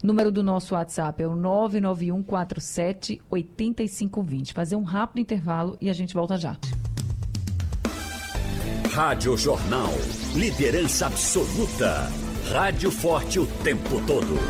Número do nosso WhatsApp é o 991478520. Fazer um rápido intervalo e a gente volta já. Rádio Jornal. Liderança absoluta. Rádio forte o tempo todo.